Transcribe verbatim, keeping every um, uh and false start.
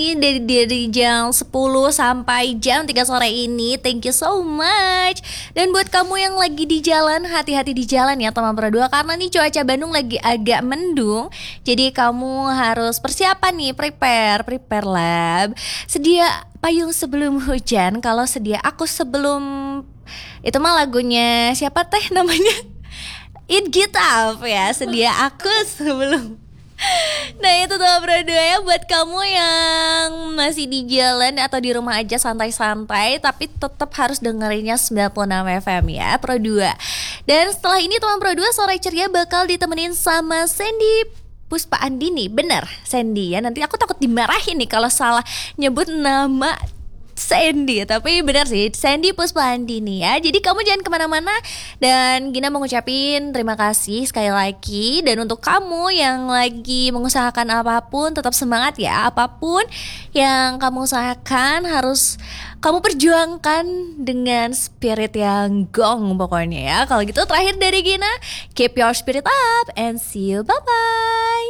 dari dari jam sepuluh sampai jam tiga sore ini. Thank you so much. Dan buat kamu yang lagi di jalan, hati-hati di jalan ya teman Pro dua, karena nih cuaca Bandung lagi agak mendung. Jadi kamu harus persiapan nih, prepare, prepare lab. Sedia payung sebelum hujan. Kalau sedia aku sebelum, itu mah lagunya siapa teh namanya? It Get Up ya. Sedia aku sebelum. Nah itu tuh Pro dua ya, buat kamu yang masih di jalan atau di rumah aja santai-santai, tapi tetap harus dengerinnya sembilan puluh enam F M ya Pro dua. Dan setelah ini teman Pro dua, Sore Ceria bakal ditemenin sama Sandy Puspa Andini. Bener Sandy ya, nanti aku takut dimarahin nih kalau salah nyebut nama Sandy, tapi benar sih Sandy Puspa Andini ya. Jadi kamu jangan kemana-mana. Dan Gina mau ngucapin terima kasih sekali lagi. Dan untuk kamu yang lagi mengusahakan apapun, tetap semangat ya. Apapun yang kamu usahakan harus kamu perjuangkan dengan spirit yang gong pokoknya ya. Kalau gitu terakhir dari Gina, keep your spirit up and see you, bye bye.